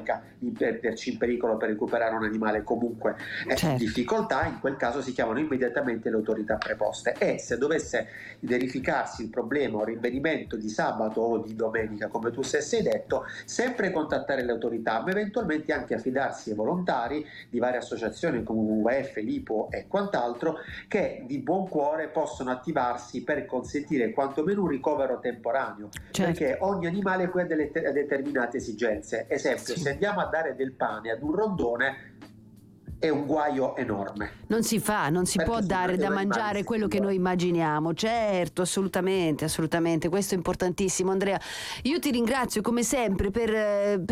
carica, metterci in pericolo per recuperare un animale comunque in difficoltà, in quel caso si chiamano immediatamente le autorità preposte. E se dovesse verificarsi il problema o rinvenimento di sabato o di domenica, come tu stessi hai detto, sempre contattare le autorità, ma eventualmente anche affidarsi ai volontari di varie associazioni come WWF, l'IPO e quant'altro, che di buon cuore possono attivarsi per consentire quantomeno un ricovero temporaneo, perché ogni animale poi ha delle determinate esigenze. Esempio, se andiamo a dare del pane ad un rondone è un guaio enorme. Non si può dare da mangiare quello che noi immaginiamo. Certo, assolutamente, questo è importantissimo. Andrea, io ti ringrazio come sempre per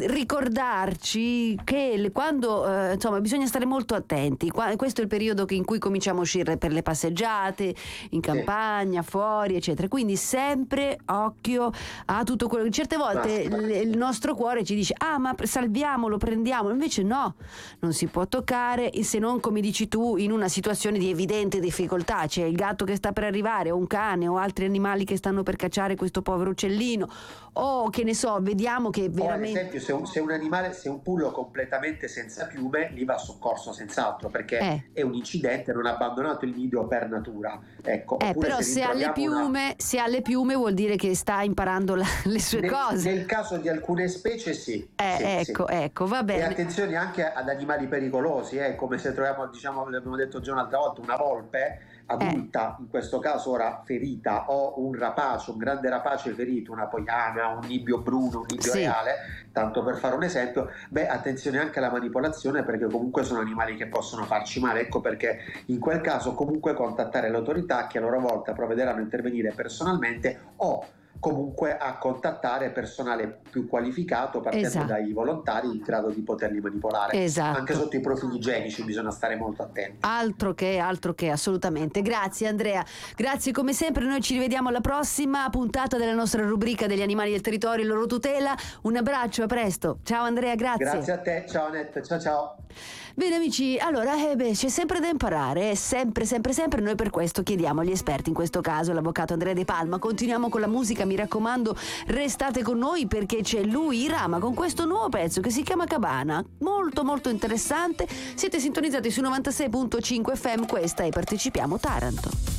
ricordarci che quando insomma bisogna stare molto attenti. Questo è il periodo in cui cominciamo a uscire per le passeggiate in campagna, fuori, eccetera. Quindi sempre occhio a tutto quello. Certe volte il nostro cuore ci dice: ah, ma salviamolo, prendiamolo. Invece no, non si può toccare, se non, come dici tu, in una situazione di evidente difficoltà. C'è il gatto che sta per arrivare, o un cane, o altri animali che stanno per cacciare questo povero uccellino, o che ne so, vediamo che veramente... O ad esempio se un animale, se un pullo completamente senza piume, lì va soccorso senz'altro, perché è un incidente, non ha abbandonato il nido per natura. Ecco, però se ha le piume vuol dire che sta imparando le sue cose. Nel caso di alcune specie sì. Ecco, va bene. E attenzione anche ad animali pericolosi, come se troviamo, diciamo, l'abbiamo detto già un'altra volta, una volpe adulta, in questo caso ora ferita, o un rapace, un grande rapace ferito, una poiana, un nibbio bruno, un nibbio reale, tanto per fare un esempio. Attenzione anche alla manipolazione, perché comunque sono animali che possono farci male. Ecco perché in quel caso comunque contattare le autorità, che a loro volta provvederanno a intervenire personalmente o comunque a contattare personale più qualificato, partendo dai volontari in grado di poterli manipolare. Anche sotto i profili igienici bisogna stare molto attenti. Altro che, assolutamente. Grazie Andrea, grazie come sempre. Noi ci rivediamo alla prossima puntata della nostra rubrica degli animali del territorio e loro tutela. Un abbraccio, a presto. Ciao Andrea, grazie. Grazie a te, ciao Annette, ciao. Bene amici, allora c'è sempre da imparare, sempre. Noi per questo chiediamo agli esperti, in questo caso l'avvocato Andrea De Palma. Continuiamo con la musica, mi raccomando, restate con noi, perché c'è lui, Rama, con questo nuovo pezzo che si chiama Cabana, molto molto interessante. Siete sintonizzati su 96.5 FM, questa è Partecipiamo Taranto.